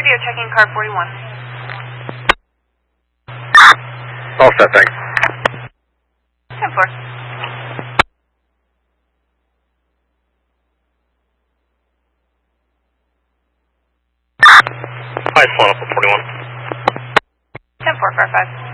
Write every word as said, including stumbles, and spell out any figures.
radio checking car forty-one. All set, thanks. ten four. Hi, it's one up for forty-one. ten four, car five.